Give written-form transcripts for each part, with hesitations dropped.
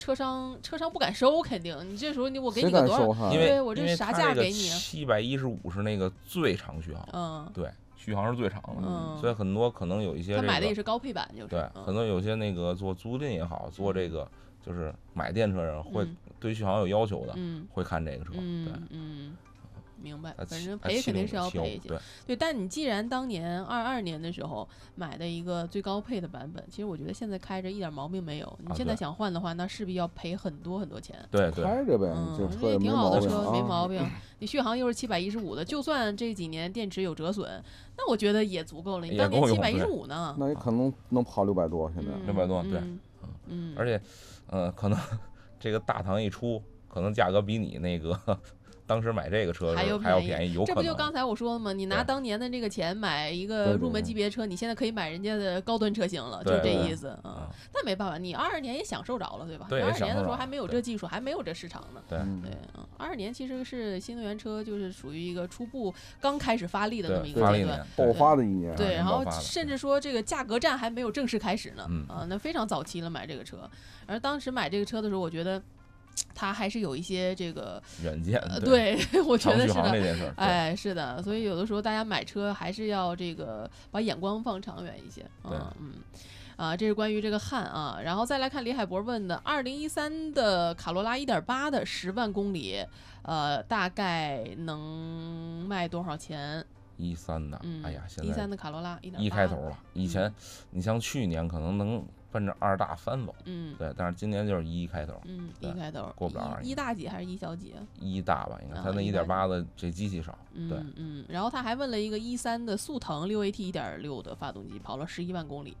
车商不敢收，肯定你这时候我给谁你个多少， 敢收哈？ 对我这啥价给你 715是那个最长续航，对，续航是最长的，所以很多可能有一些他买的也是高配版，就是对，很多有些那个做租赁也好，做这个就是买电车人会对续航有要求的，会看这个车，对， 明白，反正赔肯定是要赔一些，对。但你既然当年22年的时候买的一个最高配的版本，其实我觉得现在开着一点毛病没有。你现在想换的话，那势必要赔很多很多钱。 对， 开着呗，这车也挺好的车，没毛病。 你续航又是715的，就算这几年电池有折损，那我觉得也足够了。你当年715呢？ 那也可能跑600多，现在 600多，对，而且，可能这个大唐一出，可能价格比你那个。当时买这个车还要便宜，有可能。 这不就刚才我说的吗？你拿当年的这个钱买一个入门级别车，你现在可以买人家的高端车型了，就这意思啊。但没办法，你22年也享受着了，对吧？22年的时候还没有这技术，还没有这市场呢。 对 ，22年其实是新能源车就是属于一个初步刚开始发力的那么一个阶段， 爆发的一年。 对，然后甚至说这个价格战还没有正式开始呢，那非常早期了买这个车。而当时买这个车的时候，我觉得。他还是有一些这个远见， 对，我觉得是的， 哎，是的，所以有的时候大家买车还是要这个把眼光放长远一些，这是关于这个汉啊，然后再来看李海博问的2013的卡罗拉1.8的10万公里，大概能卖多少钱 ？13的，哎呀，现在 13的卡罗拉 1开头了，以前你像去年可能能。奔着2大3走，对，但是今年就是1开头 ，1开头过不了 2，1大几还是1小几 ？1大吧，应该，它那1.8的这机器少，对， 然后他还问了一个13的速腾6AT 1.6的发动机，跑了11万公里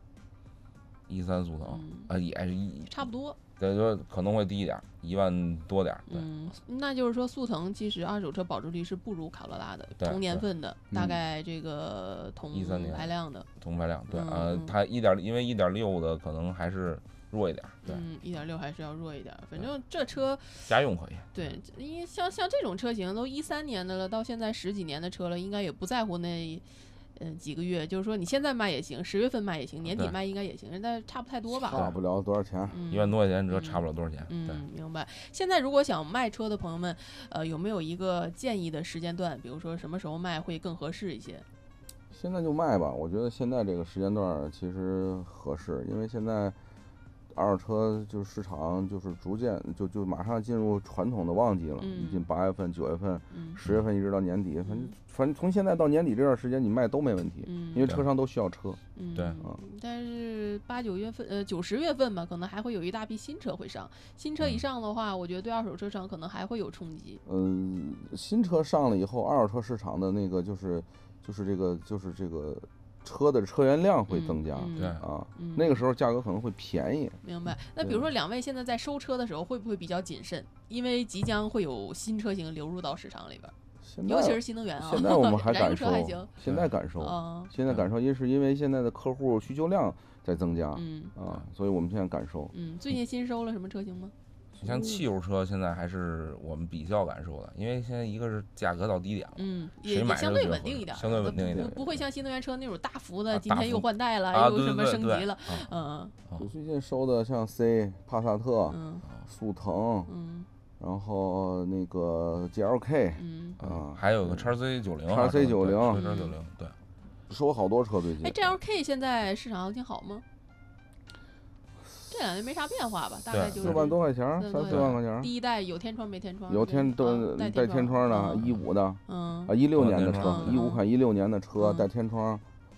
，13速腾，也是差不多。 对，就可能会低一点，1万多点。 那就是说速腾其实二手车保值率是不如卡罗拉的，同年份的，大概这个同排量的。 同排量，对，它因为1.6的可能还是弱一点，对 ，1.6还是要弱一点。反正这车家用可以。 对，因为像这种车型都13年的了，到现在10几年的车了，应该也不在乎那。几个月，就是说你现在卖也行，10月份卖也行，年底卖应该也行，但差不太多吧？ 差不了多少钱 ，1万多块钱，这差不了多少钱。 明白。现在如果想卖车的朋友们，有没有一个建议的时间段？比如说什么时候卖会更合适一些？ 现在就卖吧，我觉得现在这个时间段其实合适，因为现在二手车就市场就是逐渐就马上进入传统的旺季了，已经8月份、9月份、10月份一直到年底，反正从现在到年底这段时间你卖都没问题，因为车商都需要车。 对， 但是8、9月份9、10月份吧，可能还会有一大批新车会上。新车一上的话，我觉得对二手车厂可能还会有冲击。 新车上了以后，二手车市场的那个就是这个车的车源量会增加，那个时候价格可能会便宜。 明白。那比如说两位现在在收车的时候会不会比较谨慎？因为即将会有新车型流入到市场里边，尤其是新能源啊。 现在我们还敢收，现在敢收，因为现在的客户需求量在增加，所以我们现在敢收。 最近新收了什么车型吗？ 你像汽油车现在还是我们比较感受的，因为现在一个是价格到低点了， 也相对稳定一点， 相对稳定一点， 不会像新能源车那种大幅的，今天又换代了，又什么升级了， 就最近收的像 C、帕萨特、速腾，然后那个 GLK， 还有个XC90，对， 收好多车最近。 GLK 现在市场行情好吗？这2年没啥变化吧，大概就是 4万多块钱，3、4万块钱。 第一代有天窗没天窗？ 有带天窗的，15的，16年的车，15款16年的车带天窗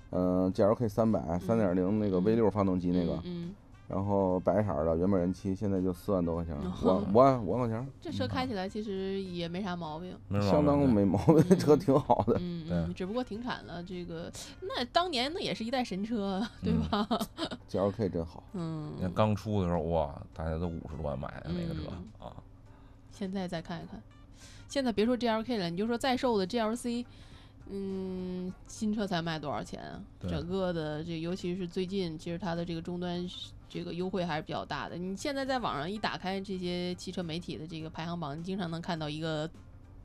，GLK 300 3.0那个 V6 发动机那个，然后白色的原本人漆，现在就4万多块钱，5万块钱。 这车开起来其实也没啥毛病， 相当没毛病，这车挺好的。 只不过停产了。这个那当年那也是一代神车，对吧 ？GLK 真好。 那刚出的时候哇，大家都50多万买的那个车啊。 现在再看一看，现在别说 GLK 了，你就说在售的 GLC。新车才卖多少钱啊？整个的这尤其是最近，其实它的这个终端这个优惠还是比较大的。你现在在网上一打开这些汽车媒体的这个排行榜，你经常能看到一个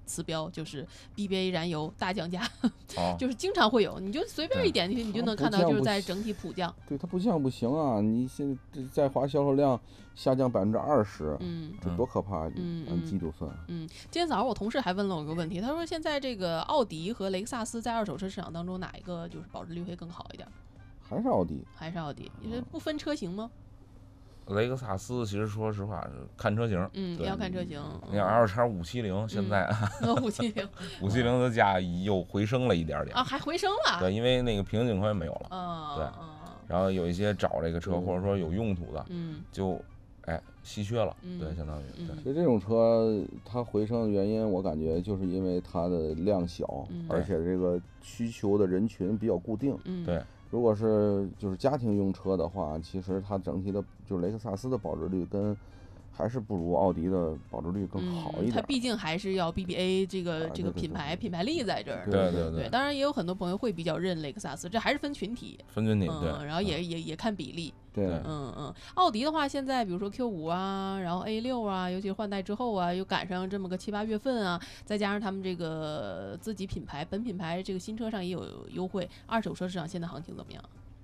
词标，就是 BBA 燃油大降价， 哦就是经常会有，你就随便一点进去，你就能看到，就是在整体普降。 对，它不降不行啊！你现在在华销售量下降20%，这多可怕！按季度算。 今天早上我同事还问了我一个问题，他说现在这个奥迪和雷克萨斯在二手车市场当中哪一个就是保值率会更好一点？ 还是奥迪， 因为不分车型吗？ 雷克萨斯其实说实话是看车型， 要看车型。 你看 L570现在570的价又回升了一点点啊，还回升了。 对，因为那个平行景宽没有了。对，然后有一些找这个车或者说有用途的，就稀缺了。对，相当于对。 其实这种车它回升的原因，我感觉就是因为它的量小，而且这个需求的人群比较固定。 对。 如果是就是家庭用车的话，其实它整体的就是雷克萨斯的保值率还是不如奥迪的保值率更好一点。 它毕竟还是要 BBA 这个品牌力在这儿。 对。 当然也有很多朋友会比较认雷克萨斯，这还是分群体。 对。 然后也看比例。 对。 奥迪的话，现在比如说 Q5 啊，然后 A6 啊，尤其是换代之后啊，又赶上这么个7、8月份啊，再加上他们这个自己本品牌这个新车上也有优惠，二手车市场现在行情怎么样？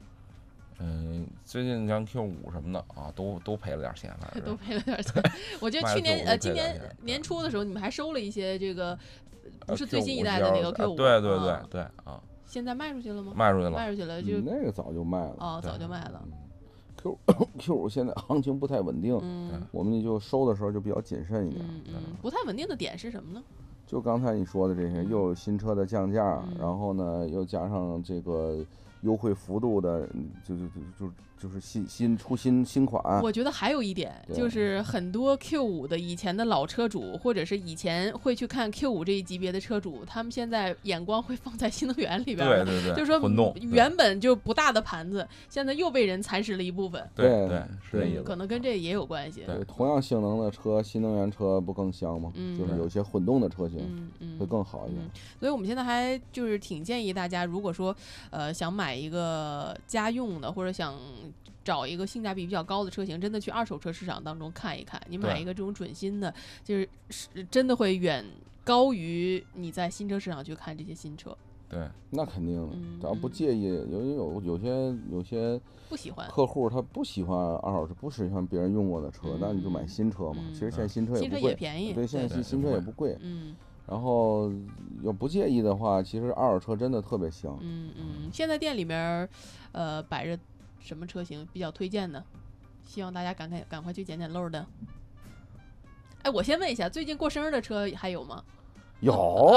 最近像 Q5什么的啊，都赔了点钱，反正都赔了点钱。我觉得今年年初的时候，你们还收了一些这个不是最新一代的那个 Q5。 对啊。 现在卖出去了吗？ 卖出去了， 就那个早就卖了。 早就卖了。 Q5 现在行情不太稳定，我们就收的时候就比较谨慎一点。 不太稳定的点是什么呢？ 就刚才你说的这些，又有新车的降价，然后呢又加上这个优惠幅度的，就是新款。 我觉得还有一点就是很多 Q5 的以前的老车主，或者是以前会去看 Q5 这一级别的车主，他们现在眼光会放在新能源里边了。 对， 就是说原本就不大的盘子，现在又被人蚕食了一部分。 对，是这意思。 可能跟这也有关系。 对，同样性能的车，新能源车不更香吗？就是有些混动的车型会更好一点。 所以我们现在还就是挺建议大家，如果说想买一个家用的，或者想找一个性价比比较高的车型，真的去二手车市场当中看一看。你买一个这种准新的，就是真的会远高于你在新车市场去看这些新车。 对， 那肯定的。只要不介意，有些不喜欢客户他不喜欢二手车，不喜欢别人用过的车，那你就买新车嘛。其实现在新车也不贵， 便宜。 对，现在新车也不贵。然后要不介意的话，其实二手车真的特别香。 现在店里面摆着什么车型比较推荐的？希望大家赶快去捡漏的。我先问一下，最近过生日的车还有吗？ 有。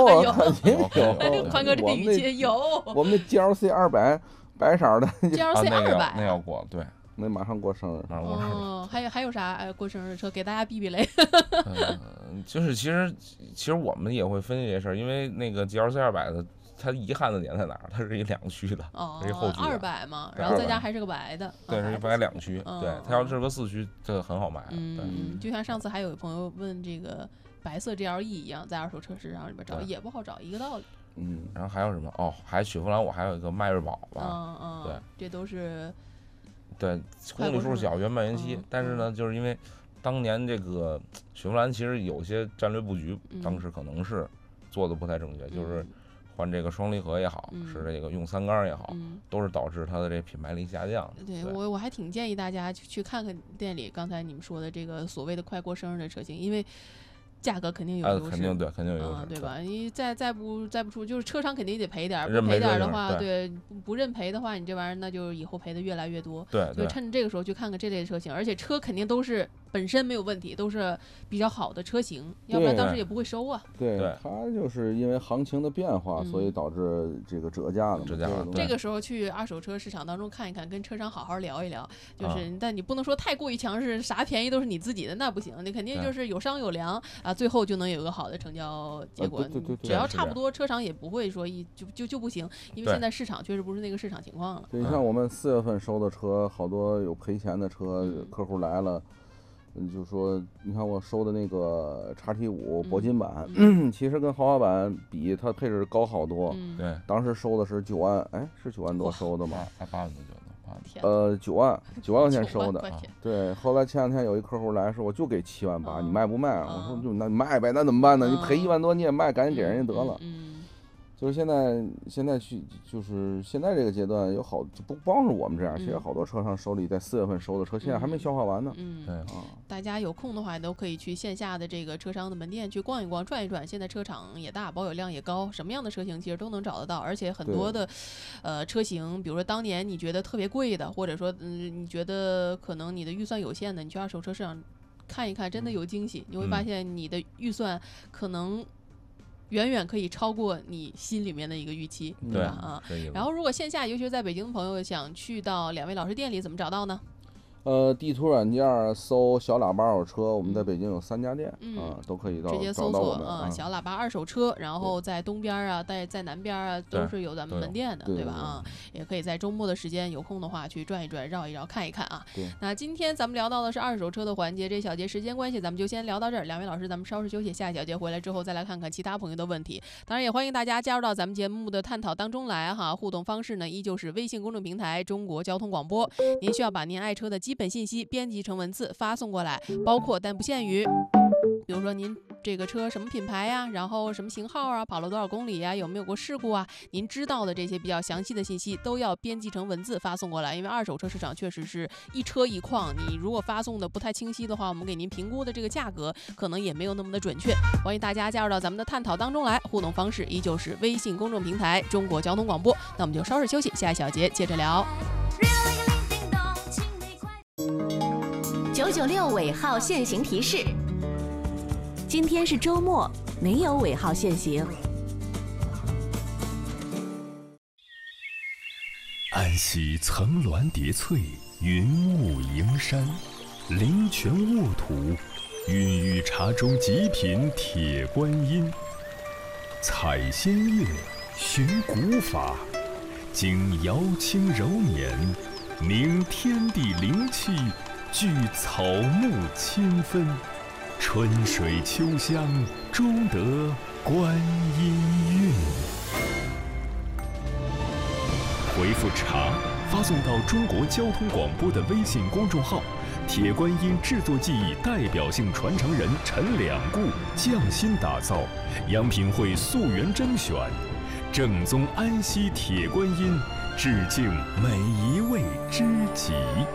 宽哥这语气有。 我们的 GLC 200白色的 GLC 200 那要过，对， 那马上过生日。 还有啥过生日的车给大家避雷？ 就是其实我们也会分析这事儿，因为那个 GLC 200的，它遗憾的点在哪儿？它是一2驱的，是一后驱的 200嘛，然后再加还是个白的， 对，是一白2驱。对，它要是个4驱，这很好卖。 就像上次还有朋友问这个白色 GLE 一样，在二手车市场里边找也不好找，一个道理。 然后还有什么？还雪佛兰，我还有一个迈锐宝吧。 对，这都是。 对，公里数小，原版原漆，但是呢，就是因为当年这个雪佛兰其实有些战略布局，当时可能是做的不太正确，就是换这个双离合也好，是这个用3缸也好，都是导致它的这品牌力下降。 对，我还挺建议大家去看看店里刚才你们说的这个所谓的快过生日的车型，因为价格肯定有优势， 肯定有优势， 对吧？你再不出，就是车厂肯定得赔点，不赔点的话，对，不认赔的话，你这玩意儿那就以后赔的越来越多。 对， 就趁着这个时候去看看这类车型，而且车肯定都是本身没有问题，都是比较好的车型，要不然当时也不会收啊。 对，它就是因为行情的变化，所以导致这个折价了。 这个时候去二手车市场当中看一看，跟车商好好聊一聊，就是但你不能说太过于强势，啥便宜都是你自己的，那不行，你肯定就是有商有量啊，最后就能有个好的成交结果。只要差不多，车厂也不会说就不行，因为现在市场确实不是那个市场情况了。 对，你像我们4月份收的车，好多有赔钱的车，客户来了。就说你看我收的那个 XT5 铂金版，其实跟豪华版比，它配置高好多。 对， 当时收的是9万，是9万多收的吗？ 8万多就 9万块钱收的。对，后来前两天有一客户来说，我就给7万8，你卖不卖？我说就那卖呗，那怎么办呢？你赔1万多你也卖，赶紧给人家得了。就是现在去，就是现在这个阶段有好不光是我们这样，其实好多车商手里在4月份收的车，现在还没消化完呢。 大家有空的话都可以去线下的这个车商的门店去逛一逛、转一转。现在车厂也大，保有量也高，什么样的车型其实都能找得到，而且很多的车型，比如说当年你觉得特别贵的，或者说你觉得可能你的预算有限的，你去二手车市场看一看，真的有惊喜。你会发现你的预算可能远远可以超过你心里面的一个预期，对吧？然后如果线下，尤其是在北京的朋友想去到2位老师店里，怎么找到呢？ 地图软件搜小喇叭二手车，我们在北京有3家店，都可以直接搜索小喇叭二手车，然后在东边啊，在南边啊，都是有咱们门店的，对吧？也可以在周末的时间有空的话去转一转、绕一绕、看一看啊。那今天咱们聊到的是二手车的环节，这小节时间关系，咱们就先聊到这儿。2位老师，咱们稍事休息，下一小节回来之后再来看看其他朋友的问题。当然也欢迎大家加入到咱们节目的探讨当中来哈。互动方式呢，依旧是微信公众平台中国交通广播。您需要把您爱车的基本信息编辑成文字发送过来，包括但不限于，比如说您这个车什么品牌呀，然后什么型号啊，跑了多少公里呀，有没有过事故啊，您知道的这些比较详细的信息都要编辑成文字发送过来。因为二手车市场确实是一车一况，你如果发送的不太清晰的话，我们给您评估的这个价格可能也没有那么的准确。欢迎大家加入到咱们的探讨当中来，互动方式依旧是微信公众平台中国交通广播。那我们就稍事休息，下一小节接着聊。 996尾号限行提示：今天是周末，没有尾号限行。 安溪层峦叠翠，云雾迎山，灵泉沃土，孕育茶中极品铁观音。采仙乐，寻古法，经瑶清柔年，凝天地灵气，聚草木清芬，春水秋香，终得观音韵。回复茶发送到中国交通广播的微信公众号，铁观音制作技艺代表性传承人陈两固匠心打造，样品会溯源甄选，正宗安溪铁观音，致敬每一位知己。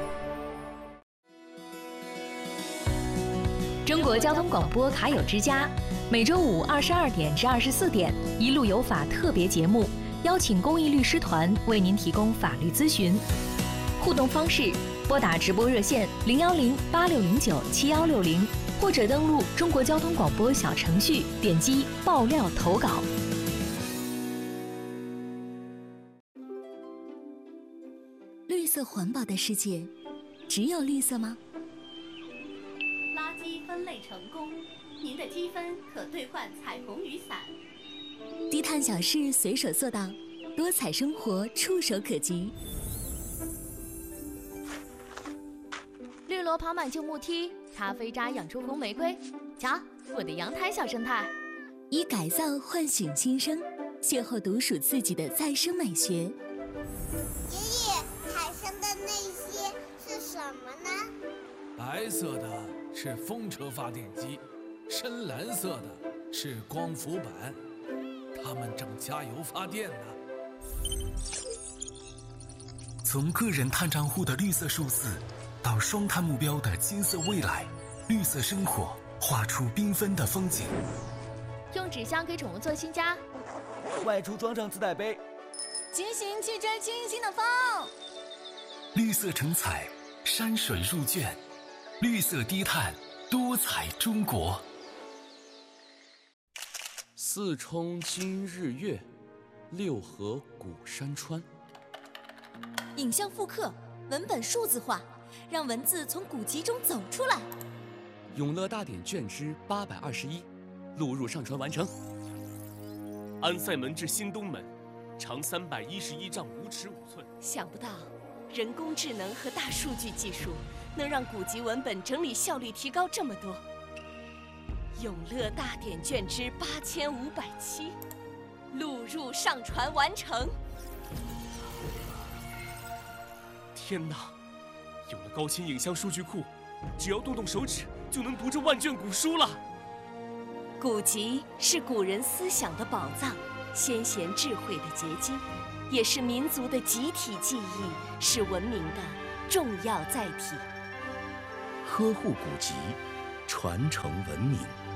中国交通广播卡友之家，每周五22点至24点，一路有法特别节目，邀请公益律师团为您提供法律咨询。互动方式：拨打直播热线010-8609-7160，或者登录中国交通广播小程序，点击爆料投稿。 绿色环保的世界，只有绿色吗？ 垃圾分类成功，您的积分可兑换彩虹雨伞。 低碳小事随手做到，多彩生活触手可及。 绿萝跑满旧木梯，咖啡渣养出红玫瑰。瞧，我的阳台小生态。 以改造唤醒新生，邂逅独属自己的再生美学。 爷爷，海上的那些是什么呢？ 白色的是风车发电机，深蓝色的是光伏板，它们正加油发电呢。 从个人碳账户的绿色数字，到双碳目标的金色未来，绿色生活画出缤纷的风景。 用纸箱给宠物做新家， 外出装上自带杯， 骑行去追清新的风。 绿色成彩，山水入卷，绿色低碳，多彩中国。 四冲今日月，六合古山川。 影像复刻，文本数字化，让文字从古籍中走出来。 永乐大典卷之821，录入上传完成。 安塞门至新东门，长311丈5尺5寸。 想不到，人工智能和大数据技术能让古籍文本整理效率提高这么多。永乐大典卷之8507，录入上传完成。 天哪！有了高清影像数据库，只要动动手指就能读这万卷古书了。 古籍是古人思想的宝藏，先贤智慧的结晶，也是民族的集体记忆，是文明的重要载体。 呵护古籍，传承文明。